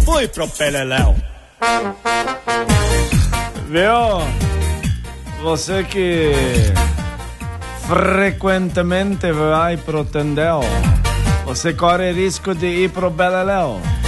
Fui pro Beleléu. Viu? Você que frequentemente vai pro Tendel, você corre risco de ir pro Beleléu.